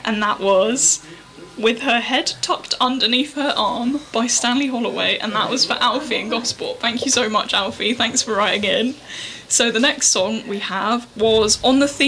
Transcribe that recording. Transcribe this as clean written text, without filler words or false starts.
and that was With Her Head Tucked Underneath Her Arm by Stanley Holloway, and that was for Alfie in Gosport. Thank you so much, Alfie. Thanks for writing in. So the next song we have was On the Theme